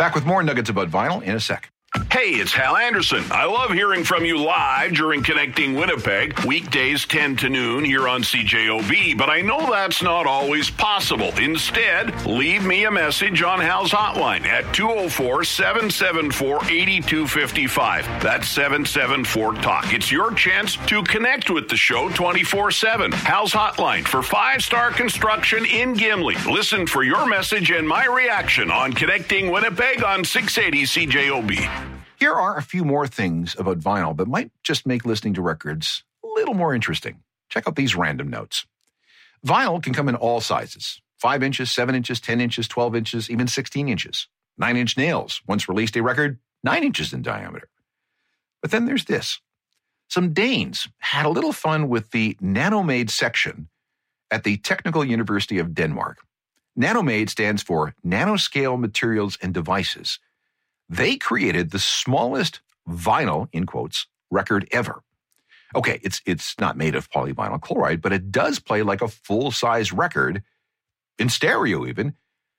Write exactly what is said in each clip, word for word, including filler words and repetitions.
Back with more nuggets about vinyl in a sec. Hey, it's Hal Anderson. I love hearing from you live during Connecting Winnipeg, weekdays ten to noon here on C J O B, but I know that's not always possible. Instead, leave me a message on Hal's hotline at two oh four, seven seven four, eight two five five. That's seven seven four, talk. It's your chance to connect with the show twenty-four seven. Hal's hotline for five-star construction in Gimli. Listen for your message and my reaction on Connecting Winnipeg on six eighty C J O B. Here are a few more things about vinyl that might just make listening to records a little more interesting. Check out these random notes. Vinyl can come in all sizes. five inches, seven inches, ten inches, twelve inches, even sixteen inches. nine inch nails once released a record nine inches in diameter. But then there's this. Some Danes had a little fun with the Nanomade section at the Technical University of Denmark. Nanomade stands for Nanoscale Materials and Devices. They created the smallest vinyl, in quotes, record ever. Okay, it's it's not made of polyvinyl chloride, but it does play like a full-size record, in stereo even.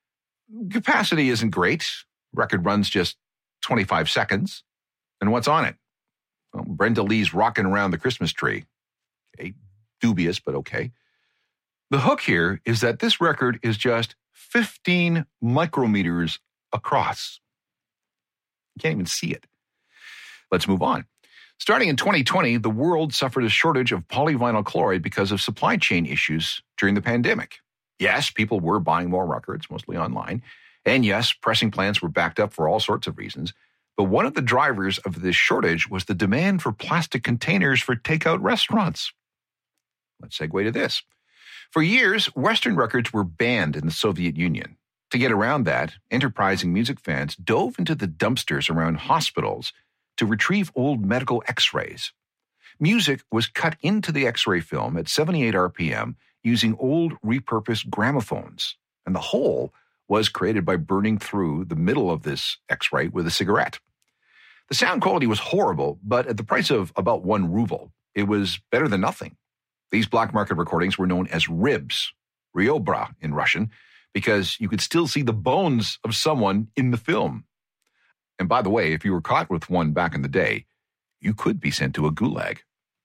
Capacity isn't great. Record runs just twenty-five seconds. And what's on it? Well, Brenda Lee's Rockin' Around the Christmas Tree. Okay, dubious, but okay. The hook here is that this record is just fifteen micrometers across. You can't even see it. Let's move on. Starting in twenty twenty, the world suffered a shortage of polyvinyl chloride because of supply chain issues during the pandemic. Yes, people were buying more records, mostly online. And yes, pressing plants were backed up for all sorts of reasons. But one of the drivers of this shortage was the demand for plastic containers for takeout restaurants. Let's segue to this. For years, Western records were banned in the Soviet Union. To get around that, enterprising music fans dove into the dumpsters around hospitals to retrieve old medical x-rays. Music was cut into the x-ray film at seventy-eight R P M using old repurposed gramophones, and the whole was created by burning through the middle of this x-ray with a cigarette. The sound quality was horrible, but at the price of about one ruble, it was better than nothing. These black market recordings were known as ribs, ryobra in Russian, because you could still see the bones of someone in the film. And by the way, if you were caught with one back in the day, you could be sent to a gulag.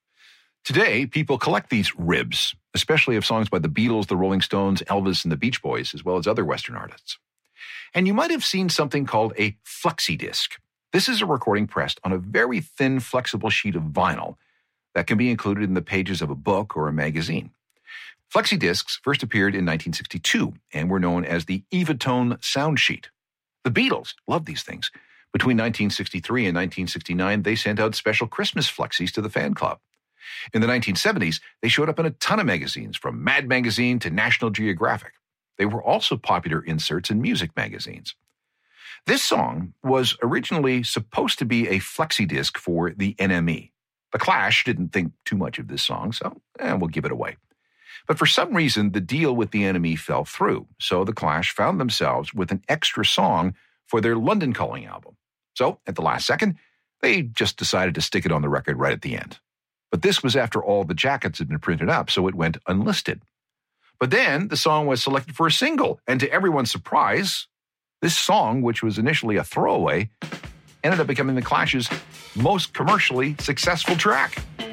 Today, people collect these ribs, especially of songs by the Beatles, the Rolling Stones, Elvis, and the Beach Boys, as well as other Western artists. And you might have seen something called a flexi disc. This is a recording pressed on a very thin, flexible sheet of vinyl that can be included in the pages of a book or a magazine. Flexi discs first appeared in nineteen sixty-two and were known as the Evatone sound sheet. The Beatles loved these things. Between nineteen sixty-three and nineteen sixty-nine, they sent out special Christmas flexis to the fan club. In the nineteen seventies, they showed up in a ton of magazines, from Mad Magazine to National Geographic. They were also popular inserts in music magazines. This song was originally supposed to be a flexi disc for the N M E. The Clash didn't think too much of this song, so eh, we'll give it away. But for some reason, the deal with the N M E fell through, so the Clash found themselves with an extra song for their London Calling album. So, at the last second, they just decided to stick it on the record right at the end. But this was after all the jackets had been printed up, so it went unlisted. But then, the song was selected for a single, and to everyone's surprise, this song, which was initially a throwaway, ended up becoming the Clash's most commercially successful track.